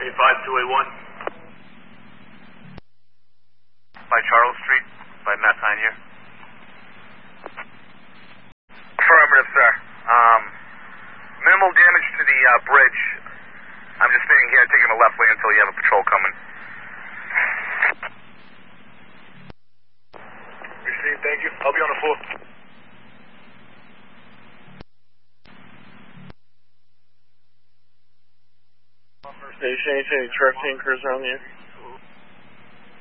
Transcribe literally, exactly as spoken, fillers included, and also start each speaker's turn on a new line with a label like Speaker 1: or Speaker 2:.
Speaker 1: five two eight one. By Charles Street, by Matt Pioneer.
Speaker 2: Affirmative, sir. Um, minimal damage to the uh, bridge. I'm just staying here, taking the left lane until you have a patrol coming.
Speaker 1: Received, thank you. I'll be on the floor.
Speaker 3: First station, any truck tankers around here?